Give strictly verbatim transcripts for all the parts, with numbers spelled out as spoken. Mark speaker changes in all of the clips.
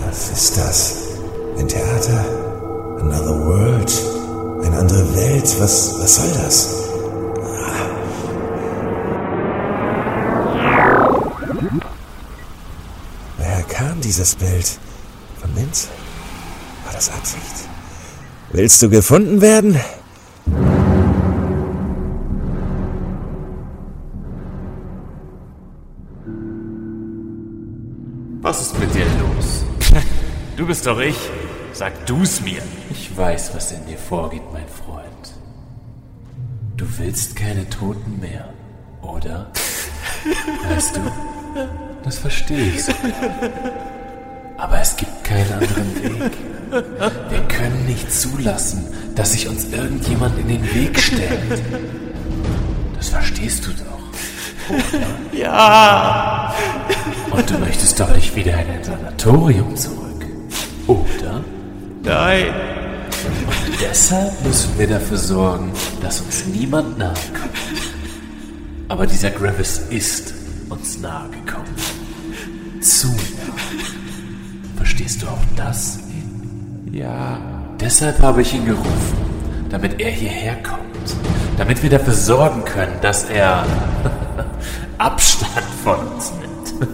Speaker 1: Was ist das? Ein Theater? Another world? Eine andere Welt? Was, was soll das? Ah. Woher kam dieses Bild? Von Vince? War das Absicht? Willst du gefunden werden?
Speaker 2: Was ist mit dir los? Du bist doch ich. Sag du's mir.
Speaker 3: Ich weiß, was in dir vorgeht, mein Freund. Du willst keine Toten mehr, oder? Weißt du, das verstehe ich sogar. Aber es gibt keinen anderen Weg. Wir können nicht zulassen, dass sich uns irgendjemand in den Weg stellt. Das verstehst du doch, oder?
Speaker 2: Ja.
Speaker 3: Und du möchtest doch nicht wieder in ein Sanatorium zurück, oder?
Speaker 2: Nein.
Speaker 3: Und deshalb müssen wir dafür sorgen, dass uns niemand nahe kommt. Aber dieser Gravis ist uns nahe gekommen. Zu nahe. Verstehst du auch das?
Speaker 2: Ja.
Speaker 3: Deshalb habe ich ihn gerufen, damit er hierher kommt. Damit wir dafür sorgen können, dass er Abstand von uns nimmt.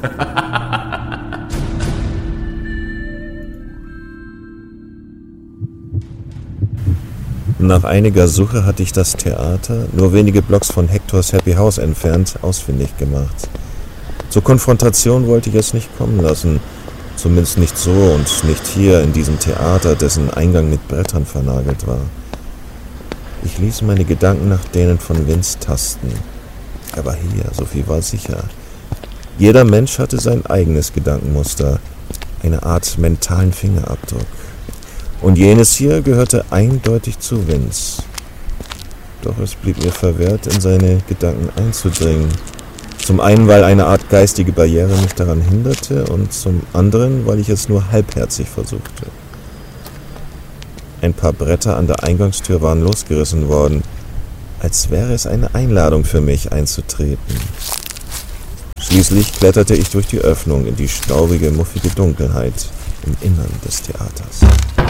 Speaker 1: Nach einiger Suche hatte ich das Theater, nur wenige Blocks von Hectors Happy House entfernt, ausfindig gemacht. Zur Konfrontation wollte ich es nicht kommen lassen. Zumindest nicht so und nicht hier in diesem Theater, dessen Eingang mit Brettern vernagelt war. Ich ließ meine Gedanken nach denen von Vince tasten. Er war hier, so viel war sicher. Jeder Mensch hatte sein eigenes Gedankenmuster, eine Art mentalen Fingerabdruck. Und jenes hier gehörte eindeutig zu Vince. Doch es blieb mir verwehrt, in seine Gedanken einzudringen. Zum einen, weil eine Art geistige Barriere mich daran hinderte und zum anderen, weil ich es nur halbherzig versuchte. Ein paar Bretter an der Eingangstür waren losgerissen worden, als wäre es eine Einladung für mich einzutreten. Schließlich kletterte ich durch die Öffnung in die staubige, muffige Dunkelheit im Innern des Theaters.